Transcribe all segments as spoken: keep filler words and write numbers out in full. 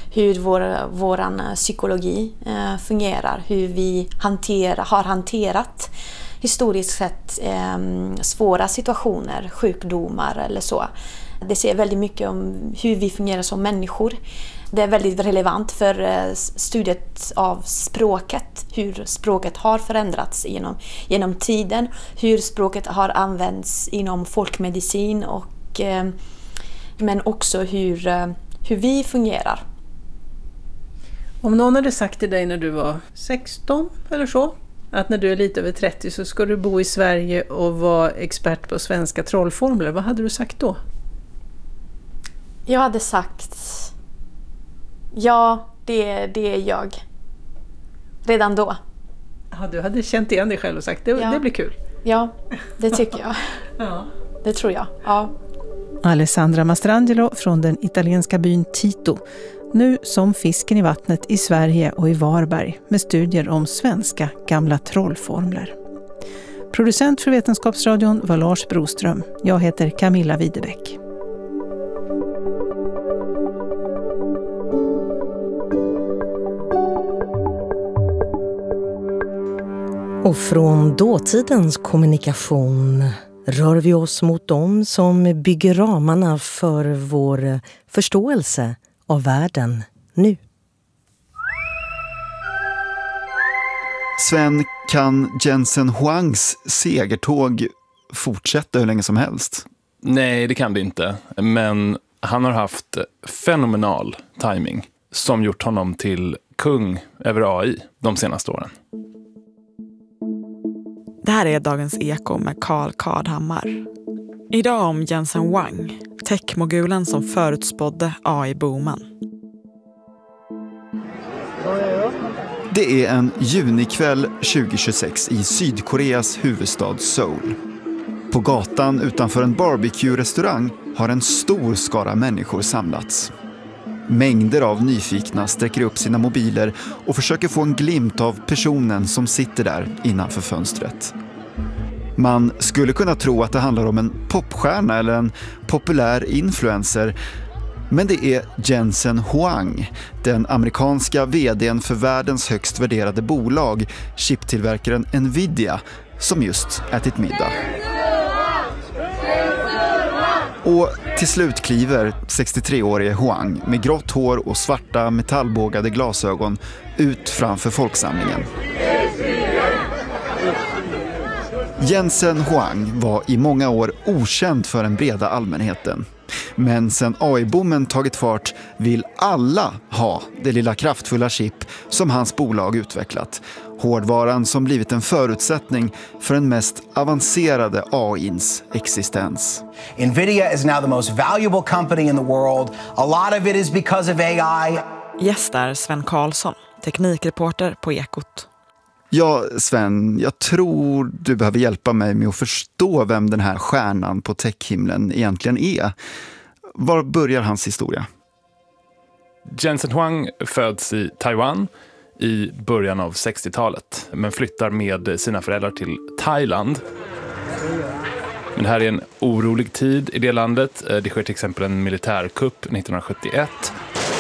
hur vår, våran psykologi eh, fungerar, hur vi hanterar, har hanterat historiskt sett eh, svåra situationer, sjukdomar eller så. Det säger väldigt mycket om hur vi fungerar som människor. Det är väldigt relevant för eh, studiet av språket, hur språket har förändrats genom, genom tiden, hur språket har använts inom folkmedicin och eh, men också hur, eh, hur vi fungerar. Om någon hade sagt till dig när du var sexton eller så, att när du är lite över trettio så ska du bo i Sverige och vara expert på svenska trollformler, vad hade du sagt då? Jag hade sagt, ja, det, det är jag. Redan då. Ja, du hade känt igen dig själv och sagt, det, ja. det blir kul. Ja, det tycker jag. Ja. Det tror jag, ja. Alessandra Mastrangelo från den italienska byn Tito. Nu som fisken i vattnet i Sverige och i Varberg med studier om svenska gamla trollformler. Producent för Vetenskapsradion var Lars Broström. Jag heter Camilla Widebäck. Och från dåtidens kommunikation rör vi oss mot dem som bygger ramarna för vår förståelse av världen nu. Sven, kan Jensen Huangs segertåg fortsätta hur länge som helst? Nej, det kan det inte. Men han har haft fenomenal timing som gjort honom till kung över A I de senaste åren. Det här är Dagens Eko med Carl Kardhammar. Idag om Jensen Huang, techmogulen som förutspådde A I-boomen. Det är en junikväll tjugohundratjugosex i Sydkoreas huvudstad Seoul. På gatan utanför en barbecue-restaurang har en stor skara människor samlats. Mängder av nyfikna sträcker upp sina mobiler och försöker få en glimt av personen som sitter där innanför fönstret. Man skulle kunna tro att det handlar om en popstjärna eller en populär influencer, men det är Jensen Huang, den amerikanska vd:n för världens högst värderade bolag, chiptillverkaren Nvidia, som just ätit middag. Och till slut kliver sextiotre-årige Huang med grått hår och svarta metallbågade glasögon ut framför folksamlingen. Jensen Huang var i många år okänd för den breda allmänheten. Men sen A I-boomen tagit fart vill alla ha det lilla kraftfulla chip som hans bolag utvecklat. Hårdvaran som blivit en förutsättning för den mest avancerade A I:ns existens. Nvidia is now the most valuable company in the world. A lot of it is because of A I. Gäst är Sven Karlsson, teknikreporter på Ekot. Ja, Sven, jag tror du behöver hjälpa mig med att förstå vem den här stjärnan på techhimlen egentligen är. Var börjar hans historia? Jensen Huang föds i Taiwan i början av sextiotalet, men flyttar med sina föräldrar till Thailand. Men det här är en orolig tid i det landet. Det sker till exempel en militärkupp nittonhundrasjuttioett.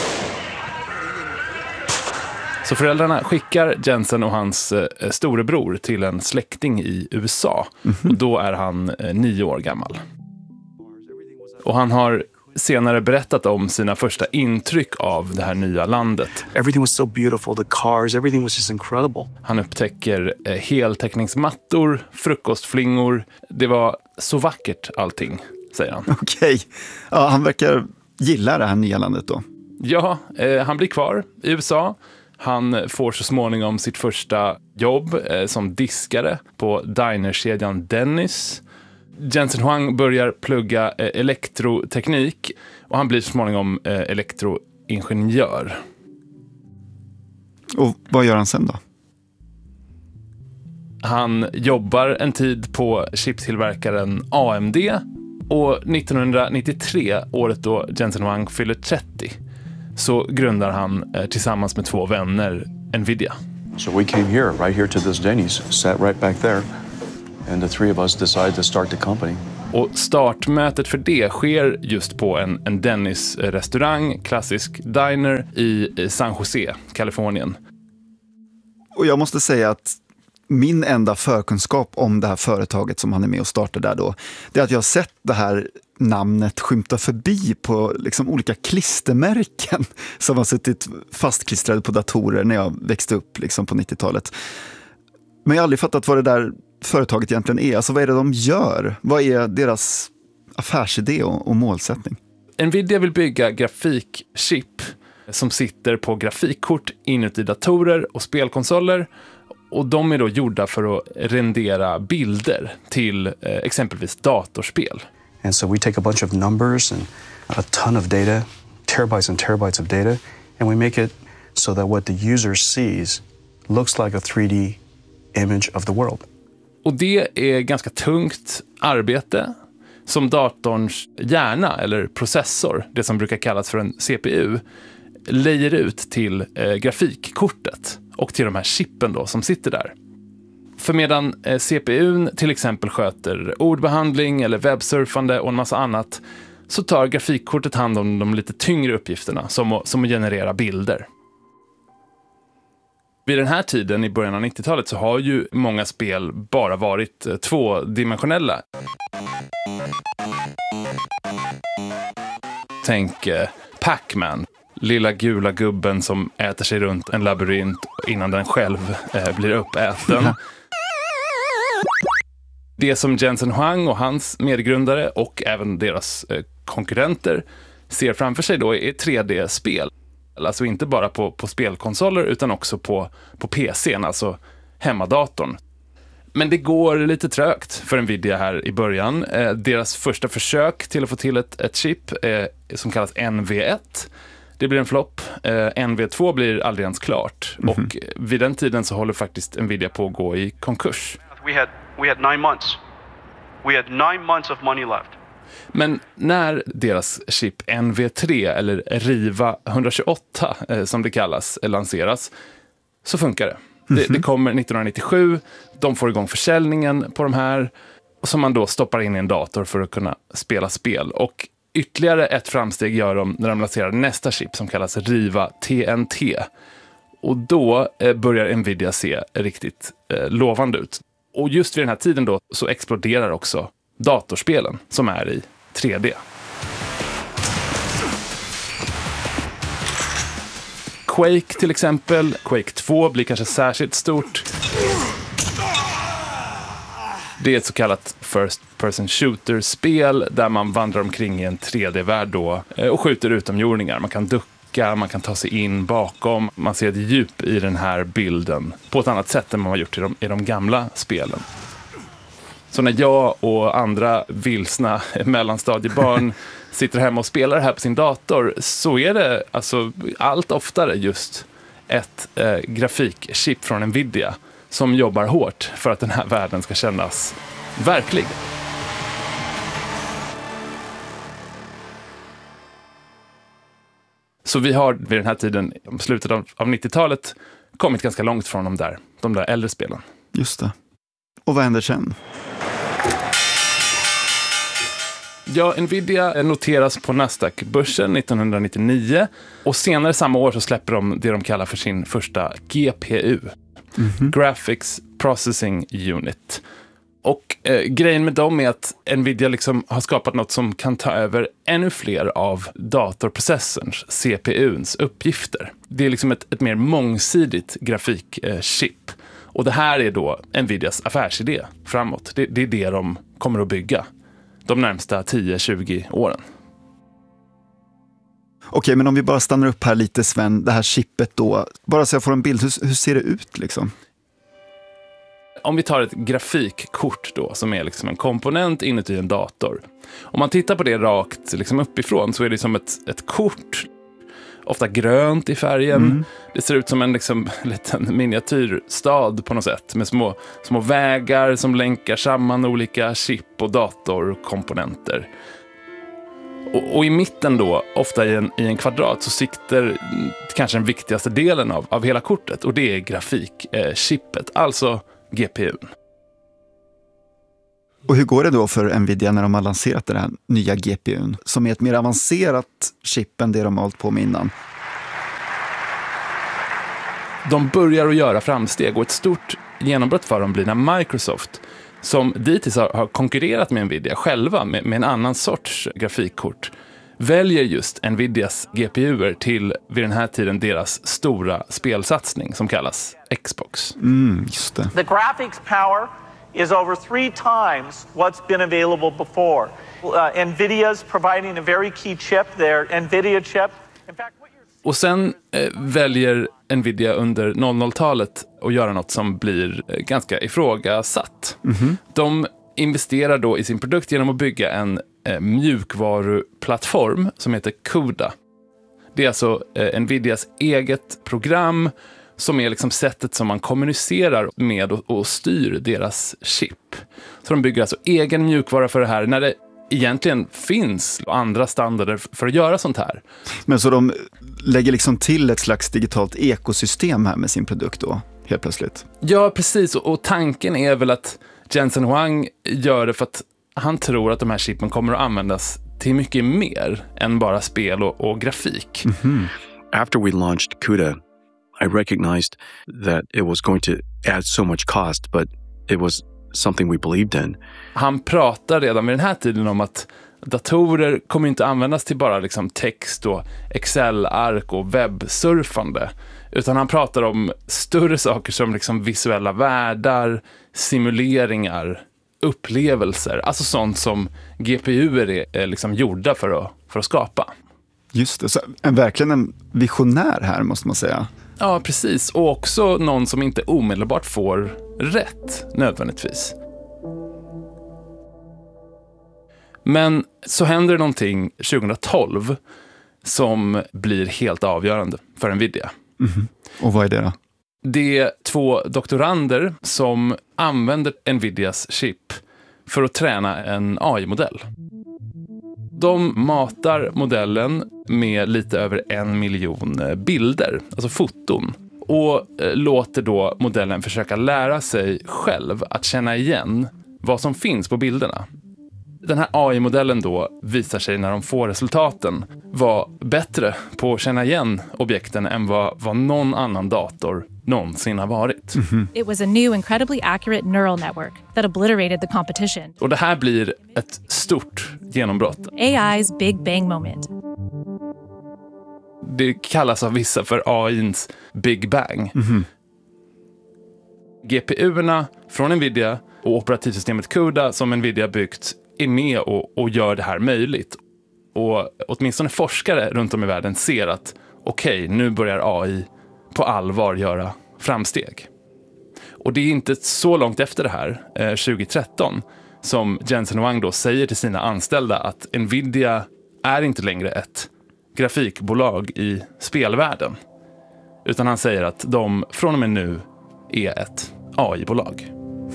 Så föräldrarna skickar Jensen och hans eh, storebror till en släkting i U S A. Mm-hmm. Och då är han eh, nio år gammal. Och han har senare berättat om sina första intryck av det här nya landet. Everything was so beautiful, the cars, everything was just incredible. Han upptäcker eh, heltäckningsmattor, frukostflingor. Det var så vackert allting, säger han. Okej, okay. Ja, han verkar gilla det här nya landet då. Ja, eh, han blir kvar i U S A. Han får så småningom sitt första jobb eh, som diskare på dinerkedjan Dennis. Jensen Huang börjar plugga eh, elektroteknik och han blir så småningom eh, elektroingenjör. Och vad gör han sen då? Han jobbar en tid på chiptillverkaren A M D och nittonhundranittiotre, året då Jensen Huang fyller trettio, så grundar han eh, tillsammans med två vänner Nvidia. So we came here, right here to this Denny's, sat right back there, and the three of us decided to start the company. Och startmötet för det sker just på en, en Dennis-restaurang, klassisk diner i San Jose, Kalifornien. Och jag måste säga att min enda förkunskap om det här företaget som han är med och startar där då, det är att jag har sett det här namnet skymta förbi på liksom olika klistermärken som har suttit fastklistrade på datorer när jag växte upp liksom på nittiotalet. Men jag har aldrig fattat vad det där företaget egentligen är. Alltså vad är det de gör? Vad är deras affärsidé och, och målsättning? Nvidia vill bygga grafikchip som sitter på grafikkort inuti datorer och spelkonsoler. Och de är då gjorda för att rendera bilder till eh, exempelvis datorspel. And so we take a bunch of numbers and a ton of data, terabytes and terabytes of data, and we make it so that what the user sees looks like a three D image of the world. Och det är ganska tungt arbete som datorns hjärna eller processor, det som brukar kallas för en C P U, lejer ut till eh, grafikkortet och till de här chippen då som sitter där. För medan eh, C P U:n till exempel sköter ordbehandling eller webbsurfande och en massa annat, så tar grafikkortet hand om de lite tyngre uppgifterna som att, som att generera bilder. Vid den här tiden i början av nittiotalet så har ju många spel bara varit eh, tvådimensionella. Tänk eh, Pac-Man. Lilla gula gubben som äter sig runt en labyrint innan den själv eh, blir uppäten. Det som Jensen Huang och hans medgrundare och även deras eh, konkurrenter ser framför sig då är tre D-spel. Alltså inte bara på, på spelkonsoler utan också på, på P C:n, alltså hemmadatorn. Men det går lite trögt för Nvidia här i början. Eh, deras första försök till att få till ett, ett chip eh, som kallas N V ett. Det blir en flopp. Eh, N V två blir aldrig ens klart. Mm-hmm. Och vid den tiden så håller faktiskt Nvidia på att gå i konkurs. We had, we had nine months. We had nine months of money left. Men när deras chip N V tre, eller Riva etthundratjugoåtta eh, som det kallas, lanseras, så funkar det. Mm-hmm. det. Det kommer nittonhundranittiosju, de får igång försäljningen på de här, som man då stoppar in i en dator för att kunna spela spel. Och ytterligare ett framsteg gör de när de lanserar nästa chip som kallas Riva T N T. Och då eh, börjar Nvidia se riktigt eh, lovande ut. Och just vid den här tiden då så exploderar också datorspelen som är i tre D. Quake till exempel, Quake två blir kanske särskilt stort. Det är ett så kallat first person shooter-spel där man vandrar omkring i en tre D-värld då och skjuter utomjordingar. Man kan ducka, man kan ta sig in bakom. Man ser ett djup i den här bilden på ett annat sätt än man har gjort i de, i de gamla spelen. Så när jag och andra vilsna mellanstadiebarn sitter hemma och spelar det här på sin dator, så är det alltså allt oftare just ett eh, grafikchip från Nvidia som jobbar hårt för att den här världen ska kännas verklig. Så vi har vid den här tiden, slutet av, av nittiotalet, kommit ganska långt från de där, de där äldre spelen. Just det. Och vad händer sen? Ja, Nvidia noteras på Nasdaq-börsen nittonhundranittionio och senare samma år så släpper de det de kallar för sin första G P U. Mm-hmm. Graphics Processing Unit. Och eh, grejen med dem är att Nvidia liksom har skapat något som kan ta över ännu fler av datorprocessorns, C P U:ns uppgifter. Det är liksom ett, ett mer mångsidigt grafikchip. Eh, och det här är då Nvidias affärsidé framåt. Det, det är det de kommer att bygga de närmsta tio tjugo åren. Okej, men om vi bara stannar upp här lite, Sven, det här chippet då, bara så jag får en bild, hur, hur ser det ut liksom? Om vi tar ett grafikkort då, som är liksom en komponent inuti en dator. Om man tittar på det rakt liksom uppifrån så är det som ett, ett kort, ofta grönt i färgen. Mm. Det ser ut som en liksom, liten miniatyrstad på något sätt, med små, små vägar som länkar samman olika chip- och datorkomponenter. Och, och i mitten då, ofta i en, i en kvadrat, så sitter kanske den viktigaste delen av, av hela kortet, och det är grafikchippet, alltså G P U:n. Och hur går det då för Nvidia när de har lanserat den här nya G P U:n som är ett mer avancerat chip än det de har hållit på med innan? De börjar att göra framsteg och ett stort genombrott för dem blir när Microsoft, som dittills har konkurrerat med Nvidia själva med, med en annan sorts grafikkort, väljer just Nvidias G P U:er till vid den här tiden deras stora spelsatsning som kallas Xbox. Mm, just det. The graphics power is over three times what's been available before. Uh, Nvidia's providing a very key chip, their Nvidia chip. In fact, what you're... Och sen eh, väljer Nvidia under noll noll-talet att göra något som blir eh, ganska ifrågasatt. Mm-hmm. De investerar då i sin produkt genom att bygga en eh, mjukvaruplattform som heter CUDA. Det är alltså eh, Nvidias eget program som är liksom sättet som man kommunicerar med och, och styr deras chip. Så de bygger alltså egen mjukvara för det här när det egentligen finns andra standarder för att göra sånt här. Men så de lägger liksom till ett slags digitalt ekosystem här med sin produkt då, helt plötsligt? Ja, precis. Och, och tanken är väl att Jensen Huang gör det för att han tror att de här chippen kommer att användas till mycket mer än bara spel och, och grafik. Mm-hmm. After we launched CUDA, I recognized that it was going to add so much cost, but it was something we believed in. Han pratar redan vid den här tiden om att datorer kommer inte användas till bara liksom text och Excel-ark och webbsurfande, utan han pratar om större saker som liksom visuella världar, simuleringar, upplevelser, alltså sånt som G P U:er är, är liksom gjorda för att, för att skapa. Just det, så en, verkligen en visionär här måste man säga. Ja, precis. Och också någon som inte omedelbart får rätt, nödvändigtvis. Men så händer det någonting tjugohundratolv som blir helt avgörande för Nvidia. Mm-hmm. Och vad är det då? Det är två doktorander som använder Nvidias chip för att träna en A I-modell. De matar modellen med lite över en miljon bilder, alltså foton, och låter då modellen försöka lära sig själv att känna igen vad som finns på bilderna. Den här A I-modellen då visar sig när de får resultaten vara bättre på att känna igen objekten än vad, vad någon annan dator någonsin har varit. Mm-hmm. It was a new, incredibly accurate neural network that obliterated the competition. Och det här blir ett stort genombrott. A I's Big Bang moment. Det kallas av vissa för A I:ns Big Bang. Mm-hmm. G P U:erna från Nvidia och operativsystemet CUDA som Nvidia byggt är med och, och gör det här möjligt. Och åtminstone forskare runt om i världen ser att okej, okay, nu börjar A I på allvar göra framsteg. Och det är inte så långt efter det här, eh, tjugohundratretton, som Jensen Huang då säger till sina anställda att Nvidia är inte längre ett grafikbolag i spelvärlden. Utan han säger att de från och med nu är ett A I-bolag.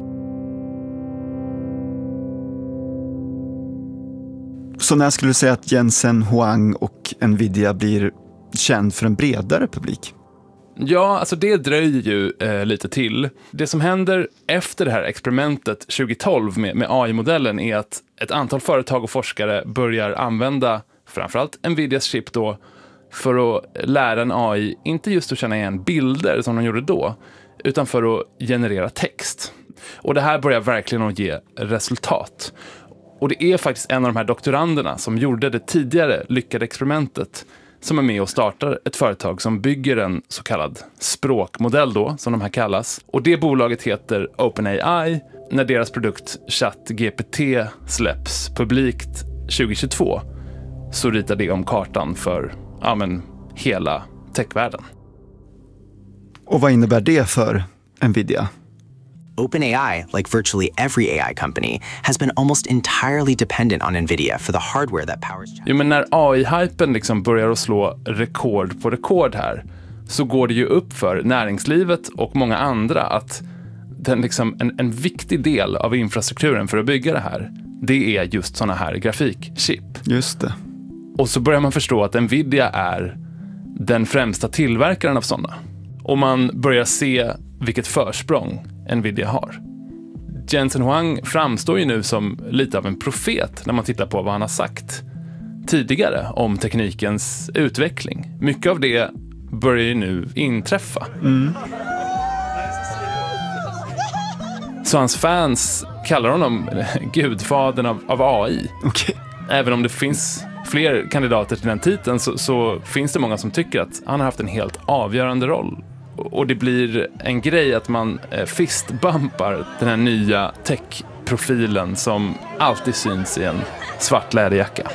Så när skulle du säga att Jensen Huang och Nvidia blir känd för en bredare publik? Ja, alltså det dröjer ju eh, lite till. Det som händer efter det här experimentet tjugohundratolv med, med A I-modellen är att ett antal företag och forskare börjar använda framförallt Nvidias chip då för att lära en A I inte just att känna igen bilder som de gjorde då, utan för att generera text. Och det här börjar verkligen att ge resultat. Och det är faktiskt en av de här doktoranderna som gjorde det tidigare lyckade experimentet som är med och startar ett företag som bygger en så kallad språkmodell då, som de här kallas. Och det bolaget heter OpenAI. När deras produkt ChatGPT släpps publikt tjugohundratjugotvå så ritar det om kartan för ja, men, hela techvärlden. Och vad innebär det för Nvidia? OpenAI, like virtually every A I company, has been almost entirely dependent on Nvidia for the hardware that powers Chat. Jo, men när A I-hypen liksom börjar att slå rekord på rekord här så går det ju upp för näringslivet och många andra att den liksom, en, en viktig del av infrastrukturen för att bygga det här, det är just såna här grafikchip. Just det. Och så börjar man förstå att Nvidia är den främsta tillverkaren av sådana. Och man börjar se vilket försprång Nvidia har. Jensen Huang framstår ju nu som lite av en profet när man tittar på vad han har sagt tidigare om teknikens utveckling. Mycket av det börjar ju nu inträffa. Mm. Så hans fans kallar honom gudfadern av, av A I. Okay. Även om det finns fler kandidater till den titeln så, så finns det många som tycker att han har haft en helt avgörande roll. Och det blir en grej att man fistbumpar den här nya tech-profilen som alltid syns i en svart läderjacka.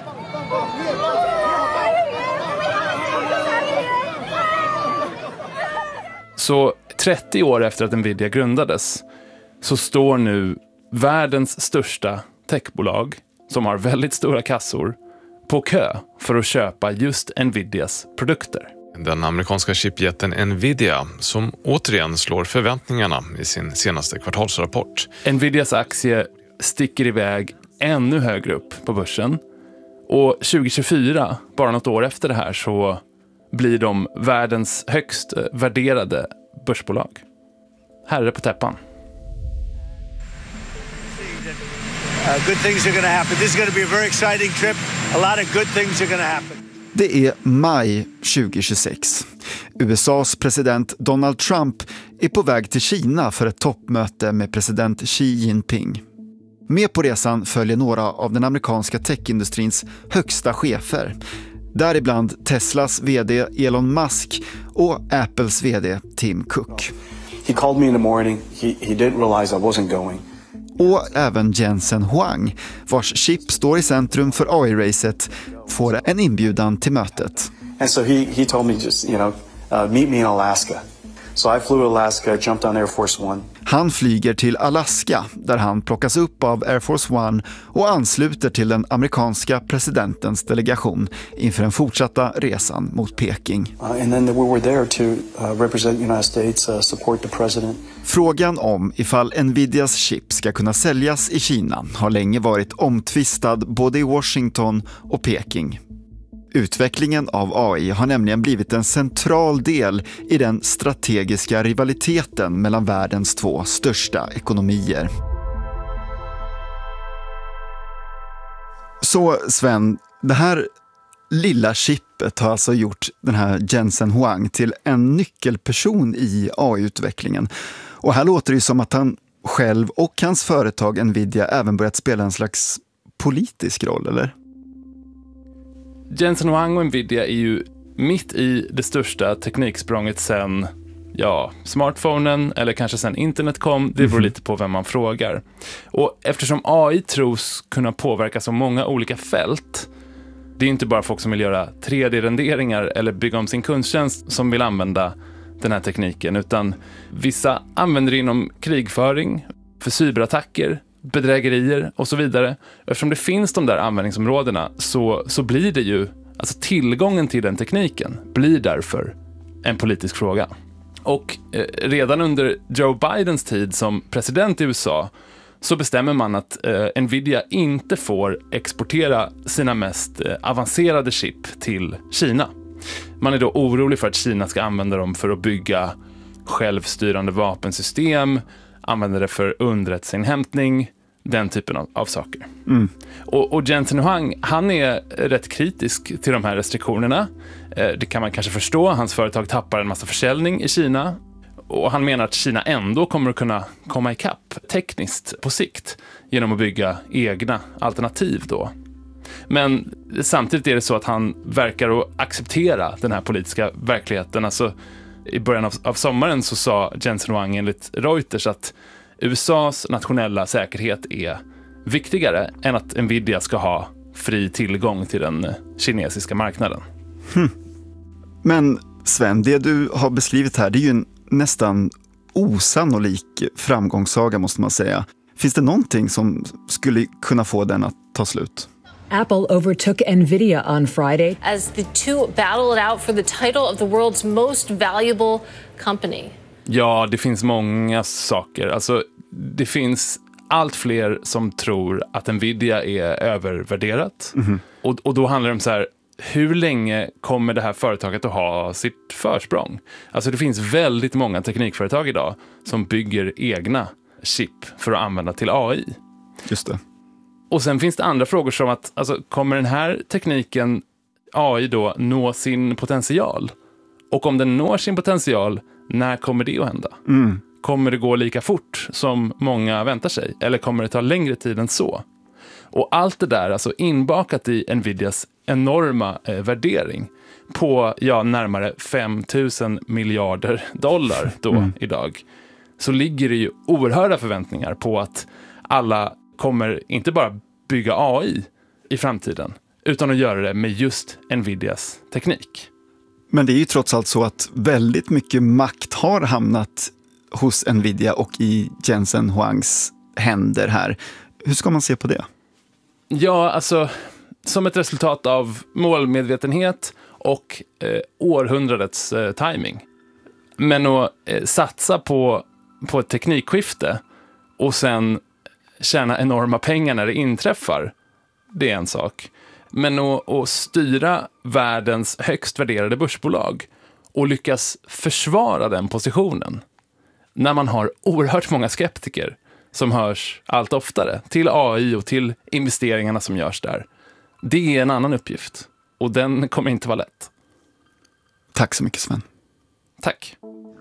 Så trettio år efter att Nvidia grundades så står nu världens största techbolag som har väldigt stora kassor på kö för att köpa just Nvidias produkter. Den amerikanska chipjätten Nvidia som återigen slår förväntningarna i sin senaste kvartalsrapport. Nvidias aktie sticker iväg ännu högre upp på börsen. Och tjugo tjugofyra, bara något år efter det här, så blir de världens högst värderade börsbolag. Herre på täppan. Uh, good things are going to happen. This is going to be a very exciting trip. A lot of good things are going to happen. Det är maj tjugo tjugosex. U S A:s president Donald Trump är på väg till Kina för ett toppmöte med president Xi Jinping. Med på resan följer några av den amerikanska techindustrins högsta chefer. Däribland Teslas vd Elon Musk och Apples vd Tim Cook. He called me in the morning. He, he didn't realize I wasn't going. Och även Jensen Huang, vars chip står i centrum för A I-racet, får en inbjudan till mötet. And so he, he told me just, you know, uh, meet me in Alaska. So I flew to Alaska, jumped on Air Force One. Han flyger till Alaska där han plockas upp av Air Force One och ansluter till den amerikanska presidentens delegation inför den fortsatta resan mot Peking. Uh, and then we were there to uh, represent the United States, uh, support the president. Frågan om ifall Nvidias chip ska kunna säljas i Kina har länge varit omtvistad både i Washington och Peking. Utvecklingen av A I har nämligen blivit en central del i den strategiska rivaliteten mellan världens två största ekonomier. Så Sven, det här lilla chippet har alltså gjort den här Jensen Huang till en nyckelperson i A I-utvecklingen. Och här låter det som att han själv och hans företag Nvidia även börjat spela en slags politisk roll, eller? Jensen Huang och Nvidia är ju mitt i det största tekniksprånget sen, ja, smartphonen eller kanske sen internet kom. Det beror lite på vem man frågar. Och eftersom A I tros kunna påverka så många olika fält, det är inte bara folk som vill göra tre D-renderingar eller bygga om sin kundtjänst som vill använda den här tekniken, utan vissa använder det inom krigföring, för cyberattacker, bedrägerier och så vidare. Eftersom det finns de där användningsområdena så, så blir det ju, alltså tillgången till den tekniken blir därför en politisk fråga. Och eh, redan under Joe Bidens tid som president i U S A så bestämmer man att eh, Nvidia inte får exportera sina mest eh, avancerade chip till Kina. Man är då orolig för att Kina ska använda dem för att bygga självstyrande vapensystem, använda det för underrättelseinhämtning, den typen av, av saker. Mm. Och, och Jensen Huang, han är rätt kritisk till de här restriktionerna. Eh, det kan man kanske förstå. Hans företag tappar en massa försäljning i Kina. Och han menar att Kina ändå kommer att kunna komma ikapp tekniskt på sikt genom att bygga egna alternativ då. Men samtidigt är det så att han verkar att acceptera den här politiska verkligheten. Alltså, i början av, av sommaren så sa Jensen Huang enligt Reuters att U S A:s nationella säkerhet är viktigare än att Nvidia ska ha fri tillgång till den kinesiska marknaden. Hm. Men Sven, det du har beskrivit här, det är ju en nästan osannolik framgångssaga måste man säga. Finns det någonting som skulle kunna få den att ta slut? Apple overtook Nvidia on Friday as the two battled it out for the title of the world's most valuable company. Ja, det finns många saker. Alltså, det finns allt fler som tror att Nvidia är övervärderat. Mm-hmm. Och, och då handlar det om så här, hur länge kommer det här företaget att ha sitt försprång? Alltså det finns väldigt många teknikföretag idag som bygger egna chip för att använda till A I. Just det. Och sen finns det andra frågor som att alltså, kommer den här tekniken A I då nå sin potential? Och om den når sin potential, när kommer det att hända? Mm. Kommer det gå lika fort som många väntar sig? Eller kommer det ta längre tid än så? Och allt det där alltså inbakat i Nvidias enorma eh, värdering på ja, närmare fem tusen miljarder dollar då mm. idag. Så ligger det ju oerhörda förväntningar på att alla kommer inte bara bygga A I i framtiden utan att göra det med just Nvidias teknik. Men det är ju trots allt så att väldigt mycket makt har hamnat hos Nvidia och i Jensen Huangs händer här. Hur ska man se på det? Ja, alltså som ett resultat av målmedvetenhet och eh, århundradets eh, timing. Men att eh, satsa på, på ett teknikskifte och sen tjäna enorma pengar när det inträffar, det är en sak. Men att, att styra världens högst värderade börsbolag och lyckas försvara den positionen när man har oerhört många skeptiker som hörs allt oftare till A I och till investeringarna som görs där. Det är en annan uppgift och den kommer inte vara lätt. Tack så mycket, Sven. Tack.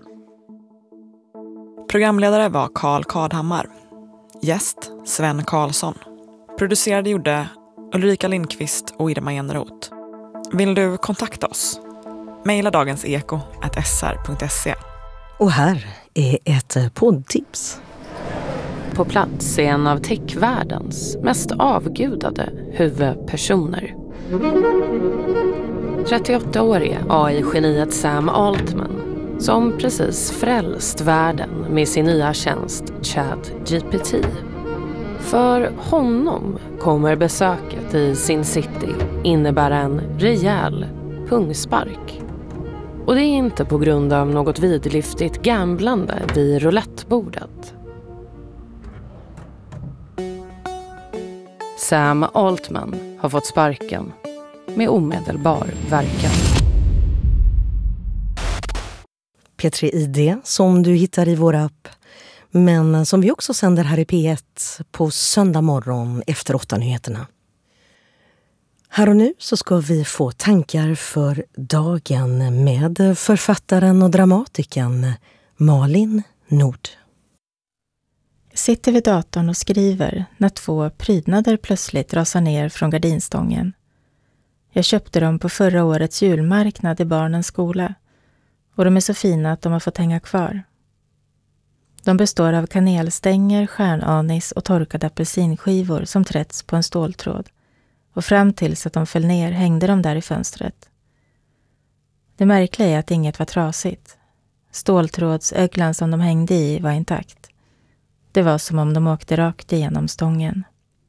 Programledare var Carl Kadhammar. Gäst Sven Karlsson. Producerade gjorde Ulrika Lindqvist och Irma Enroth. Vill du kontakta oss? Maila dagenseko at s r punkt se. Och här är ett poddtips. På plats är en av techvärldens mest avgudade huvudpersoner. trettioåttaårige A I-geniet Sam Altman som precis frälst världen med sin nya tjänst ChatGPT. För honom kommer besöket i Sin City innebära en rejäl pungspark. Och det är inte på grund av något vidlyftigt gamblande vid roulettebordet. Sam Altman har fått sparken med omedelbar verkan. P tre I D som du hittar i vår app, men som vi också sänder här i P ett på söndag morgon efter åtta nyheterna. Här och nu så ska vi få tankar för dagen med författaren och dramatikern Malin Nord. Sitter vid datorn och skriver när två prydnader plötsligt rasar ner från gardinstången. Jag köpte dem på förra årets julmarknad i barnens skola och de är så fina att de har fått hänga kvar. De består av kanelstänger, stjärnanis och torkade apelsinskivor som trätts på en ståltråd. Och fram tills att de föll ner hängde de där i fönstret. Det märkliga är att inget var trasigt. Ståltrådsöglan som de hängde i var intakt. Det var som om de åkte rakt igenom stången.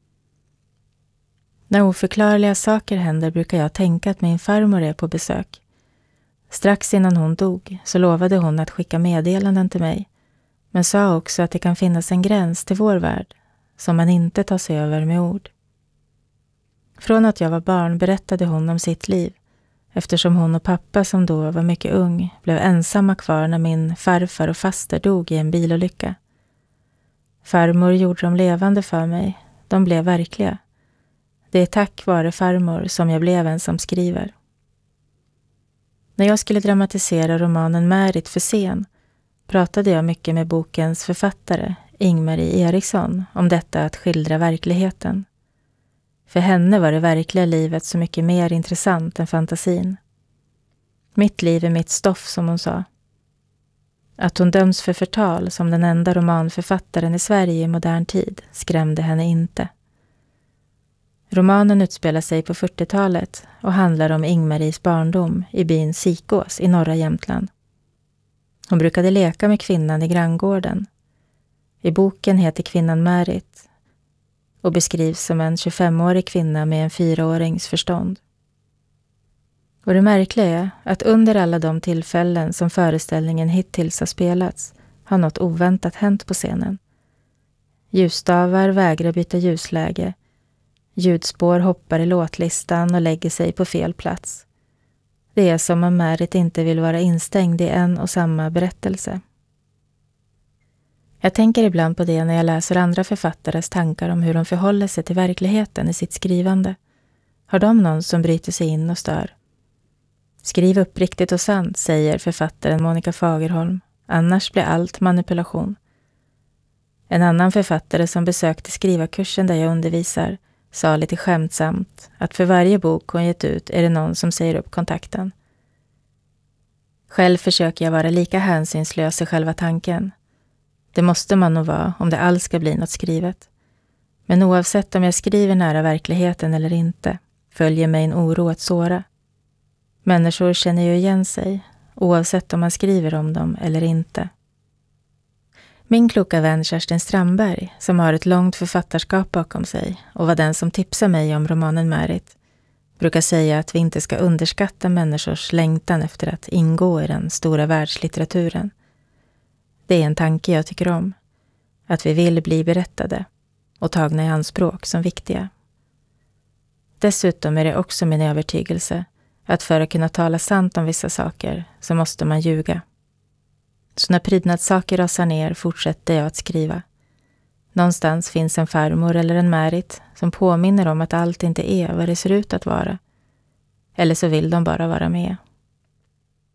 När oförklarliga saker händer brukar jag tänka att min farmor är på besök. Strax innan hon dog så lovade hon att skicka meddelanden till mig. Men sa också att det kan finnas en gräns till vår värld som man inte tar sig över med ord. Från att jag var barn berättade hon om sitt liv eftersom hon och pappa som då var mycket ung blev ensamma kvar när min farfar och faster dog i en bilolycka. Farmor gjorde dem levande för mig. De blev verkliga. Det är tack vare farmor som jag blev en som skriver. När jag skulle dramatisera romanen Märit för scen pratade jag mycket med bokens författare, Ingmarie Eriksson, om detta att skildra verkligheten. För henne var det verkliga livet så mycket mer intressant än fantasin. Mitt liv är mitt stoff, som hon sa. Att hon döms för förtal som den enda romanförfattaren i Sverige i modern tid skrämde henne inte. Romanen utspelar sig på fyrtiotalet och handlar om Ingmaries barndom i byn Sikås i norra Jämtland. Hon brukade leka med kvinnan i granngården. I boken heter kvinnan Märit och beskrivs som en tjugofemårig kvinna med en fyraårings förstånd. Och det märkliga är att under alla de tillfällen som föreställningen hittills har spelats har något oväntat hänt på scenen. Ljusstavar vägrar byta ljusläge. Ljudspår hoppar i låtlistan och lägger sig på fel plats. Det är som om Märit inte vill vara instängd i en och samma berättelse. Jag tänker ibland på det när jag läser andra författares tankar om hur de förhåller sig till verkligheten i sitt skrivande. Har de någon som bryter sig in och stör? Skriv uppriktigt och sant, säger författaren Monica Fagerholm. Annars blir allt manipulation. En annan författare som besökte skrivarkursen där jag undervisar sa lite skämtsamt att för varje bok hon gett ut är det någon som säger upp kontakten. Själv försöker jag vara lika hänsynslös i själva tanken. Det måste man nog vara om det alls ska bli något skrivet. Men oavsett om jag skriver nära verkligheten eller inte följer mig en oro att såra. Människor känner ju igen sig, oavsett om man skriver om dem eller inte. Min kloka vän Kerstin Strandberg, som har ett långt författarskap bakom sig och var den som tipsade mig om romanen Merit, brukar säga att vi inte ska underskatta människors längtan efter att ingå i den stora världslitteraturen. Det är en tanke jag tycker om, att vi vill bli berättade och tagna i anspråk som viktiga. Dessutom är det också min övertygelse att för att kunna tala sant om vissa saker så måste man ljuga. Så när prydnadssaker rasar ner fortsätter jag att skriva. Någonstans finns en farmor eller en Merit som påminner om att allt inte är vad det ser ut att vara. Eller så vill de bara vara med.